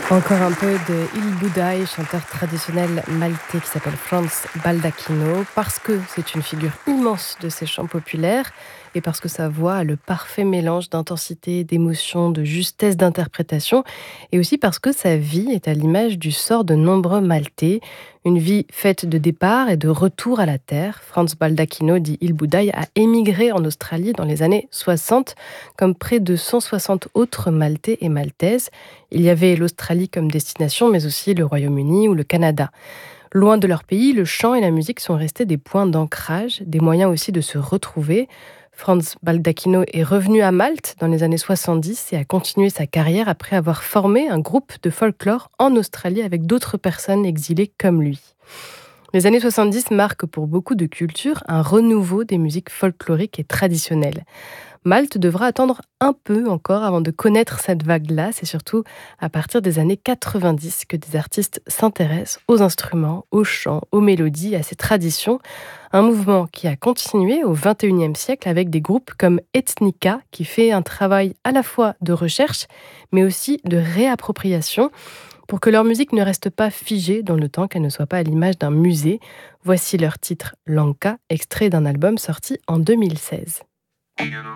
Encore un peu de Il Budai, chanteur traditionnel maltais qui s'appelle Franz Baldacchino, parce que c'est une figure immense de ces chants populaires et parce que sa voix a le parfait mélange d'intensité, d'émotion, de justesse d'interprétation, et aussi parce que sa vie est à l'image du sort de nombreux Maltais, une vie faite de départ et de retour à la terre. Franz Baldacchino, dit Il Budai, a émigré en Australie dans les années 60, comme près de 160 autres Maltais et Maltaises. Il y avait l'Australie comme destination, mais aussi le Royaume-Uni ou le Canada. Loin de leur pays, le chant et la musique sont restés des points d'ancrage, des moyens aussi de se retrouver. Franz Baldacchino est revenu à Malte dans les années 70 et a continué sa carrière après avoir formé un groupe de folklore en Australie avec d'autres personnes exilées comme lui. Les années 70 marquent pour beaucoup de cultures un renouveau des musiques folkloriques et traditionnelles. Malte devra attendre un peu encore avant de connaître cette vague-là. C'est surtout à partir des années 90 que des artistes s'intéressent aux instruments, aux chants, aux mélodies, à ces traditions. Un mouvement qui a continué au XXIe siècle avec des groupes comme Ethnica, qui fait un travail à la fois de recherche, mais aussi de réappropriation, pour que leur musique ne reste pas figée dans le temps, qu'elle ne soit pas à l'image d'un musée. Voici leur titre Lanka, extrait d'un album sorti en 2016.